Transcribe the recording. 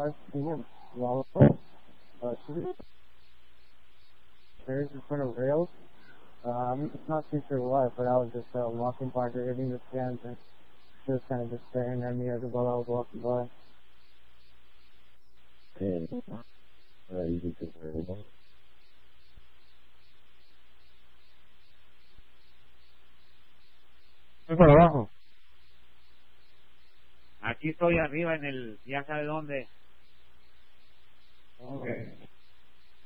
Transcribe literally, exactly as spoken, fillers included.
I've seen him long uh, chairs in front of rails. Uh, I'm not too sure why, but I was just uh, walking by her, hitting the stands, and she was kind of just staring at me as while I was walking by. Okay. Uh, you can take her. Voy por abajo. Aquí estoy arriba en el, ya sabe dónde. Okay.